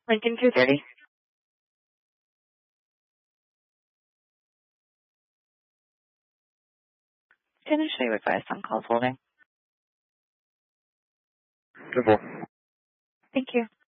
Lincoln 230. Initially advised on calls holding. Simple. Thank you.